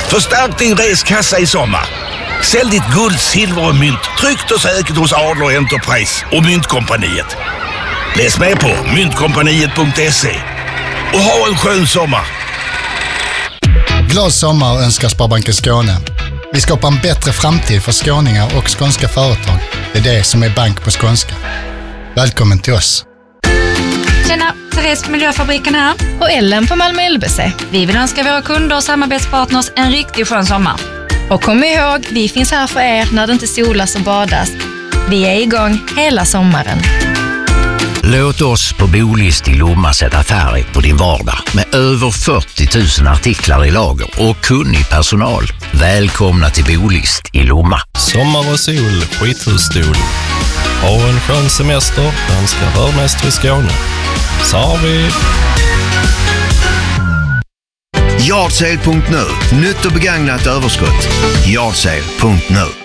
Förstärk din reskassa i sommar. Sälj ditt guld, silver och mynt tryggt och säkert hos Adler Enterprise och Myntkompaniet. Läs med på myntkompaniet.se och ha en skön sommar. Glad sommar önskar Sparbanken Skåne. Vi skapar en bättre framtid för skåningar och skånska företag. Det är det som är bank på skånska. Välkommen till oss. Tjena, Therese på Miljöfabriken här. Och Ellen på Malmö LBC. Vi vill önska våra kunder och samarbetspartners en riktigt skön sommar. Och kom ihåg, vi finns här för er när det inte solas och badas. Vi är igång hela sommaren. Låt oss på Bolist i Lomma sätta färg på din vardag med över 40 000 artiklar i lager och kunnig personal. Välkomna till Bolist i Lomma. Sommar och sol, skithusstol. Ha en skön semester, önskar hörmästare i Skåne. Så har vi... Yardsale.nu. Nytt och begagnat överskott. Yardsale.nu.